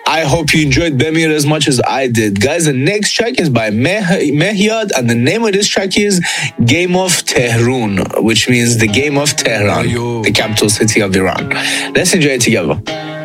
I hope you enjoyed Bemir as much as I did. Guys, the next track is by Mehyad, and the name of this track is Game of Tehran, which means the Game of Tehran, the capital city of Iran. Let's enjoy it together.